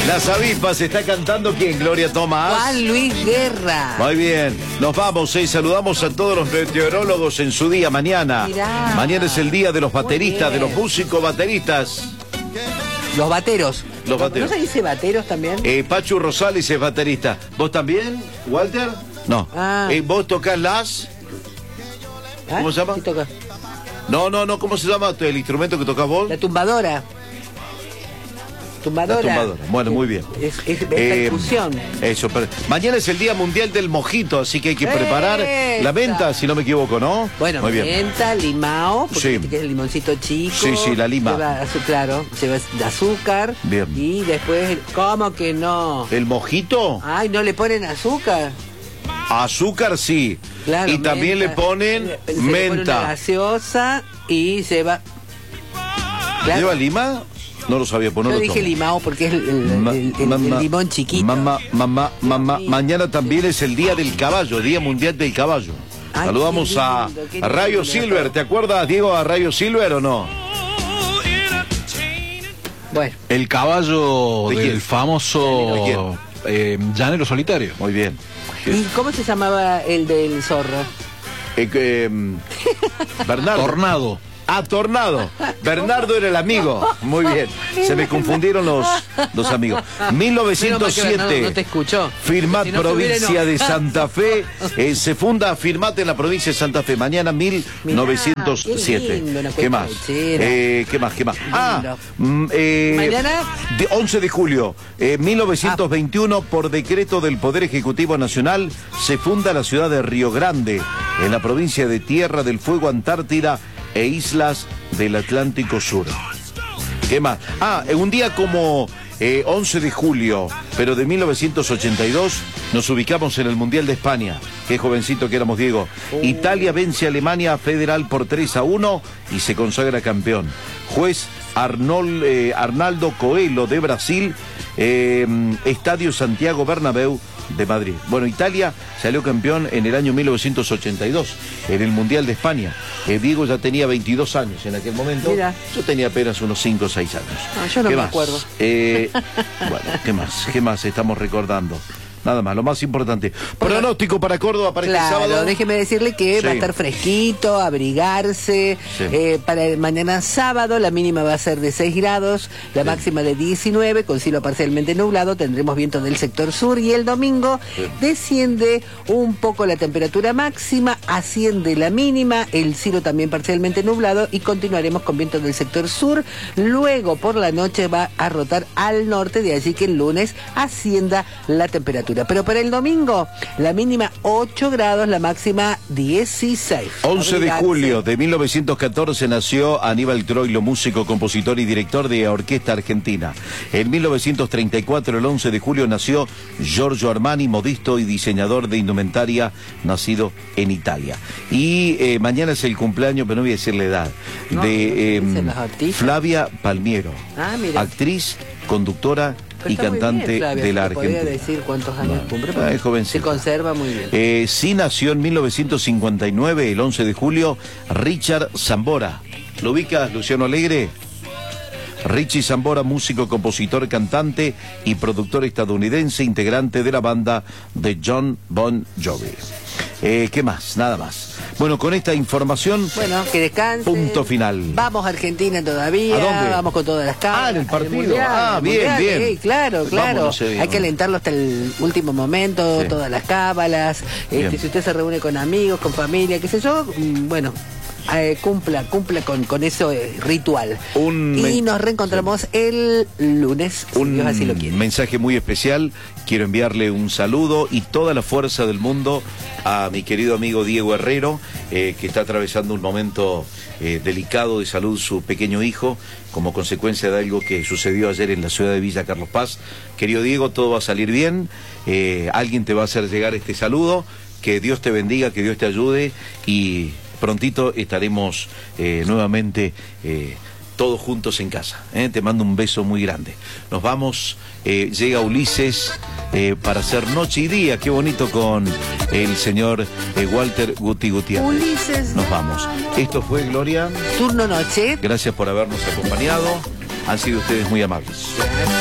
Las avispas, ¿está cantando quién? Gloria Tomás. Juan Luis Guerra. Muy bien, nos vamos, saludamos a todos los meteorólogos en su día mañana. Mirá. Mañana es el día de los bateristas, de bien. los músicos bateristas. Los bateros. Los bateros. ¿No se dice bateros también? Pachu Rosales es baterista. ¿Vos también, Walter? No. Ah. ¿Vos tocás las? ¿Ah? ¿Cómo se llama? ¿Qué toca? No, ¿cómo se llama el instrumento que tocás vos? La tumbadora. Tumbadora. La tumbadora. Bueno, muy bien. Es percusión. Eso, mañana es el Día Mundial del Mojito, así que hay que preparar la menta, si no me equivoco, ¿no? Bueno, muy bien. menta, limao, porque Sí. es el limoncito chico. Sí, la lima. Claro, lleva azúcar. Bien. Y después, ¿cómo que no? ¿El mojito? Ay, ¿no le ponen azúcar? Azúcar sí. Claro, y también menta. le ponen Se le pone una menta. gaseosa y se va. Claro. ¿Lleva lima? No lo sabía, pues no Yo lo dije tomo. limao porque es el limón chiquito. Mamá, mañana también es el Día del Caballo, Día Mundial del Caballo. Ay, Saludamos qué a lindo, Rayo Silver. ¿Te acuerdas, Diego, a Rayo Silver o no? Bueno, El caballo ¿De quién? del famoso Llanero Solitario. Muy bien. ¿y cómo se llamaba el del zorro? Bernardo. Tornado. Tornado. Bernardo era el amigo. Muy bien. Se me confundieron los amigos. Menos mal que Bernardo 1907. no te escuchó. Firmat, Si no, se hubiera provincia de enojado. Santa Fe. Se funda Firmat en la provincia de Santa Fe. Mañana 1907. qué lindo, una ¿Qué más? cuesta ¿Qué más? ¿Qué más? Mañana. 11 de julio 1921, por decreto del Poder Ejecutivo Nacional, se funda la ciudad de Río Grande, en la provincia de Tierra del Fuego, Antártida e islas del Atlántico Sur. ¿Qué más? Un día como 11 de julio, pero de 1982, nos ubicamos en el Mundial de España. Qué jovencito que éramos, Diego. Italia vence a Alemania Federal por 3-1 y se consagra campeón. Juez Arnaldo Coelho de Brasil, Estadio Santiago Bernabéu de Madrid. Bueno, Italia salió campeón en el año 1982, en el Mundial de España. Diego ya tenía 22 años en aquel momento. Mira. Yo tenía apenas unos 5 o 6 años. Yo no ¿Qué me más? acuerdo. Bueno, ¿qué más estamos recordando? Nada más, lo más importante. Pronóstico para Córdoba para este sábado. Claro, déjeme decirle que va a Sí. estar fresquito, abrigarse. Sí. Para el mañana sábado la mínima va a ser de 6 grados, la máxima de 19, con cielo parcialmente nublado, tendremos viento del sector sur y el domingo desciende un poco la temperatura máxima, asciende la mínima, el cielo también parcialmente nublado y continuaremos con viento del sector sur. Luego por la noche va a rotar al norte, de allí que el lunes ascienda la temperatura. Pero para el domingo, la mínima 8 grados, la máxima 16. 11 de Abrigarse. julio de 1914 nació Aníbal Troilo, músico, compositor y director de orquesta argentina. En 1934, el 11 de julio, nació Giorgio Armani, modisto y diseñador de indumentaria, nacido en Italia. Y mañana es el cumpleaños, pero no voy a decir la edad, No, de no dicen los artistas. Flavia Palmiero, Mira. actriz, conductora Pero y está muy cantante bien, Flavia, de la ¿te podría Argentina. decir cuántos años cumple? Es jovencita. Se conserva muy bien. Sí nació en 1959, el 11 de julio, Richard Zambora. ¿Lo ubicas, Luciano Alegre? Richie Zambora, músico, compositor, cantante y productor estadounidense, integrante de la banda de John Bon Jovi. ¿Qué más? Nada más. Bueno, con esta información, Bueno, que descanse. punto final. Vamos a Argentina todavía. ¿A dónde? Vamos con todas las cámaras. en el partido. Mundial, Bien, Mundial, bien. claro, claro. Vamos, no sé, Hay que alentarlo hasta el último momento, Sí. todas las cábalas. Bien. Si usted se reúne con amigos, con familia, qué sé yo, bueno. Cumpla con ese ritual. Y nos reencontramos el lunes, si Dios así lo quiere. Un mensaje muy especial. Quiero enviarle un saludo y toda la fuerza del mundo a mi querido amigo Diego Herrero, que está atravesando un momento delicado de salud, su pequeño hijo, como consecuencia de algo que sucedió ayer en la ciudad de Villa Carlos Paz. Querido Diego, todo va a salir bien. Alguien te va a hacer llegar este saludo. Que Dios te bendiga, que Dios te ayude y prontito estaremos nuevamente todos juntos en casa. Te mando un beso muy grande. Nos vamos, llega Ulises para hacer noche y día. Qué bonito con el señor Walter Guti Gutiérrez. Ulises. Nos vamos. Esto fue Gloria. Turno noche. Gracias por habernos acompañado. Han sido ustedes muy amables.